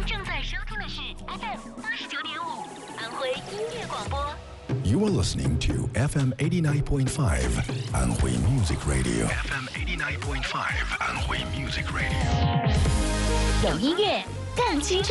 正在收听的是 FM 89.5安徽音乐广播。 You are listening to FM 89.5 安徽 Music Radio. FM 89.5 安徽 Music Radio. 有音乐更青春。